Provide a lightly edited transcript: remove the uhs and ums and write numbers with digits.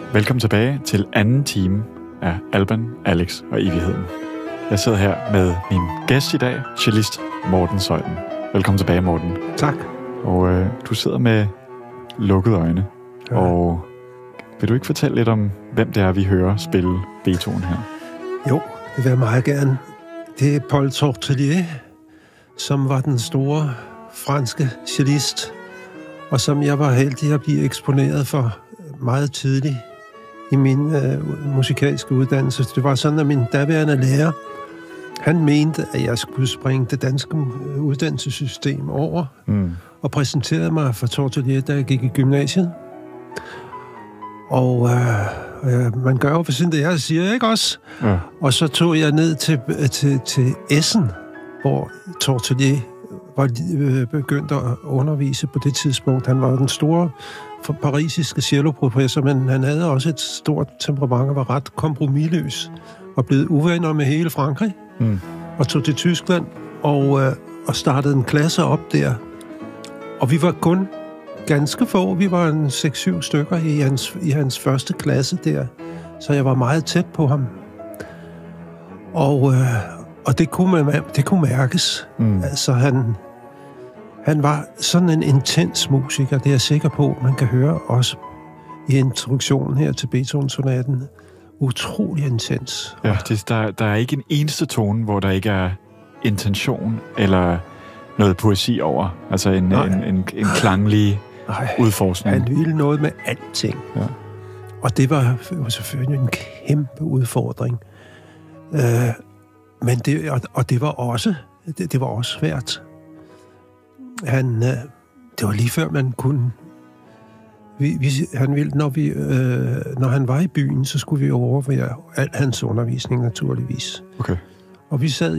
Velkommen tilbage til anden time af Alban, Alex og Evigheden. Jeg sidder her med min gæst i dag, cellist Morten Zeuthen. Velkommen tilbage, Morten. Tak. Og du sidder med lukkede øjne. Ja. Og vil du ikke fortælle lidt om, hvem det er, vi hører spille Beethoven her? Jo, det vil jeg meget gerne. Det er Paul Tortelier, som var den store franske cellist, og som jeg var heldig at blive eksponeret for meget tidligt i min musikalske uddannelse. Det var sådan, at min daværende lærer, han mente, at jeg skulle springe det danske uddannelsessystem over, og præsenterede mig for Tortelier, da jeg gik i gymnasiet. Og man gør jo for sin det, jeg siger, ikke også? Ja. Og så tog jeg ned til Essen, hvor Tortelier var begyndt at undervise på det tidspunkt. Han var den store parisiske celloprofessor, men han havde også et stort temperament og var ret kompromisløs og blevet uvenner med hele Frankrig. Og tog til Tyskland og startede en klasse op der. Og vi var kun ganske få. Vi var en 6-7 stykker i hans første klasse der. Så jeg var meget tæt på ham. Og det kunne mærkes. Altså han var sådan en intens musiker. Det er jeg sikker på, man kan høre også i introduktionen her til Beethoven-sonaten. Utrolig intens. Ja, der er ikke en eneste tone, hvor der ikke er intention eller noget poesi over. Altså en klanglig udforskning. Han ville noget med alting. Ja. Og det var selvfølgelig en kæmpe udfordring. Men det var også svært. Det var lige før man kunne. Han ville, når han var i byen, så skulle vi overvære al hans undervisning naturligvis. Okay. Og vi sad